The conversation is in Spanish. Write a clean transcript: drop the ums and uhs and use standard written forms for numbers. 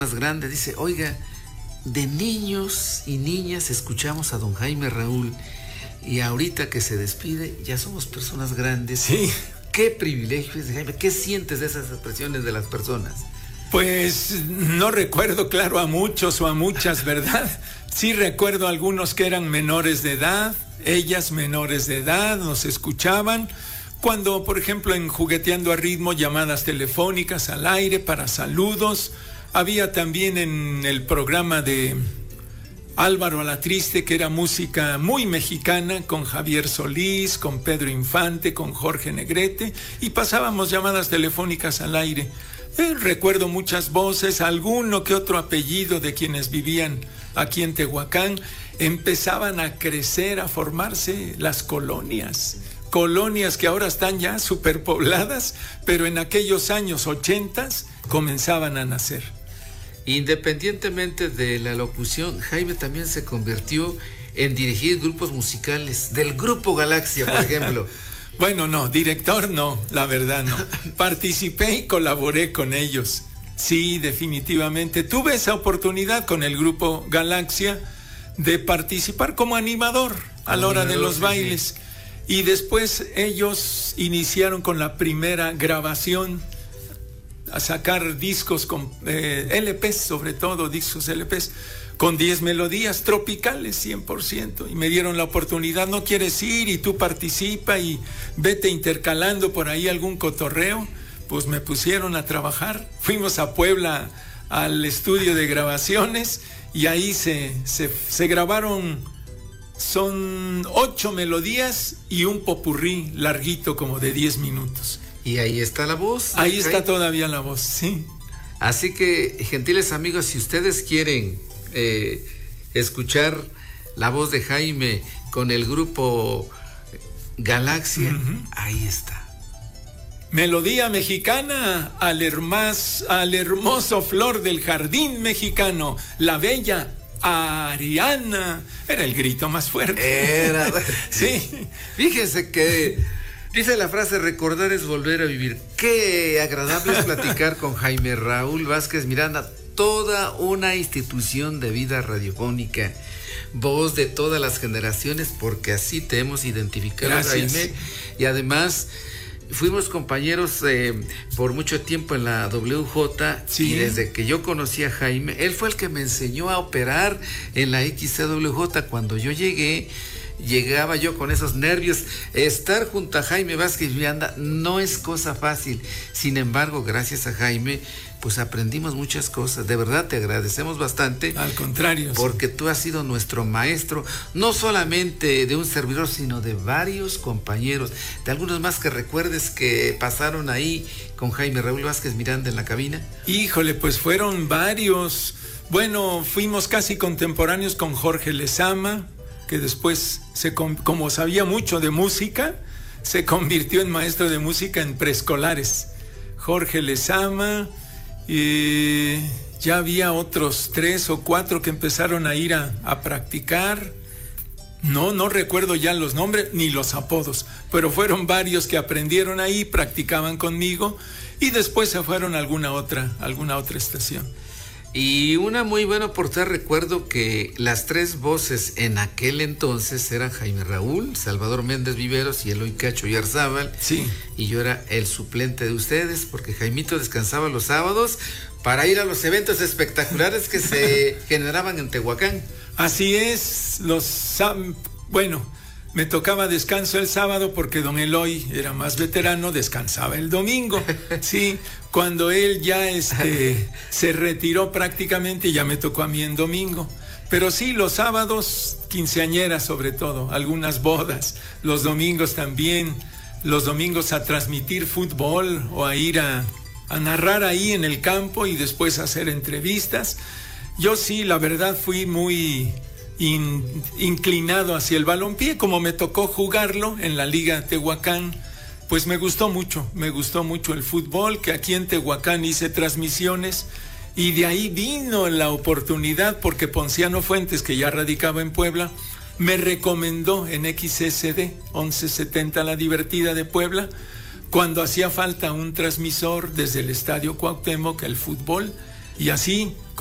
más grande, dice, oiga, de niños y niñas escuchamos a don Jaime Raúl y ahorita que se despide ya somos personas grandes. Sí. ¿Qué privilegio es, Jaime? ¿Qué sientes de esas expresiones de las personas? Pues no recuerdo, claro, a muchos o a muchas, ¿verdad? Sí recuerdo a algunos que eran menores de edad, ellas menores de edad, nos escuchaban. Cuando, por ejemplo, en Jugueteando a Ritmo, llamadas telefónicas al aire para saludos. Había también en el programa de Álvaro Alatriste, que era música muy mexicana, con Javier Solís, con Pedro Infante, con Jorge Negrete, y pasábamos llamadas telefónicas al aire. Recuerdo muchas voces, alguno que otro apellido de quienes vivían aquí en Tehuacán. Empezaban a crecer, a formarse las colonias que ahora están ya superpobladas, pero en aquellos años 80 comenzaban a nacer. Independientemente de la locución, Jaime también se convirtió en dirigir grupos musicales, del Grupo Galaxia, por ejemplo. Bueno, no, director no, la verdad no. Participé y colaboré con ellos. Sí, definitivamente. Tuve esa oportunidad con el Grupo Galaxia de participar como animador a la hora de los bailes. Y después ellos iniciaron con la primera grabación, a sacar discos con LPs, sobre todo discos LPs, con 10 melodías tropicales 100%, y me dieron la oportunidad. ¿No quieres ir? Y tú participa y vete intercalando por ahí algún cotorreo. Pues me pusieron a trabajar, fuimos a Puebla al estudio de grabaciones y ahí se grabaron, son 8 melodías y un popurrí larguito como de 10 minutos. Y ahí está la voz. Ahí está todavía la voz, sí. Así que, gentiles amigos, si ustedes quieren escuchar la voz de Jaime con el Grupo Galaxia, ahí está. Melodía mexicana al hermoso flor del jardín mexicano, la bella Ariana. Era el grito más fuerte. Era. Sí. Fíjense que dice la frase, recordar es volver a vivir. Qué agradable es platicar con Jaime Raúl Vázquez Miranda, toda una institución de vida radiofónica, voz de todas las generaciones, porque así te hemos identificado. Gracias. Jaime. Y además fuimos compañeros por mucho tiempo en la WJ, sí. Y desde que yo conocí a Jaime, él fue el que me enseñó a operar en la XCWJ. Cuando yo llegaba yo con esos nervios. Estar junto a Jaime Vázquez Miranda no es cosa fácil. Sin embargo, gracias a Jaime, pues aprendimos muchas cosas. De verdad te agradecemos bastante. Al contrario. Porque tú has sido nuestro maestro, no solamente de un servidor, sino de varios compañeros, de algunos más que recuerdes que pasaron ahí con Jaime Raúl Vázquez Miranda en la cabina. Híjole, pues fueron varios. Bueno, fuimos casi contemporáneos con Jorge Lezama, que después, como sabía mucho de música, se convirtió en maestro de música en preescolares. Jorge Lezama, y ya había otros 3 o 4 que empezaron a ir a practicar. No recuerdo ya los nombres ni los apodos, pero fueron varios que aprendieron ahí, practicaban conmigo y después se fueron a alguna otra estación. Y una muy buena oportunidad, recuerdo que las 3 voces en aquel entonces eran Jaime Raúl, Salvador Méndez Viveros y Eloy Cacho Yarzábal. Sí. Y yo era el suplente de ustedes, porque Jaimito descansaba los sábados para ir a los eventos espectaculares que se generaban en Tehuacán. Así es, bueno, me tocaba descanso el sábado porque don Eloy era más veterano, descansaba el domingo. Sí, cuando él ya se retiró prácticamente, ya me tocó a mí en domingo. Pero sí, los sábados, quinceañeras sobre todo, algunas bodas, los domingos también, los domingos a transmitir fútbol o a ir a narrar ahí en el campo y después hacer entrevistas. Yo sí, la verdad, fui muy inclinado hacia el balompié, como me tocó jugarlo en la Liga Tehuacán, pues me gustó mucho el fútbol, que aquí en Tehuacán hice transmisiones y de ahí vino la oportunidad porque Ponciano Fuentes, que ya radicaba en Puebla, me recomendó en XSD 1170 La Divertida de Puebla, cuando hacía falta un transmisor desde el Estadio Cuauhtémoc, el fútbol, Y así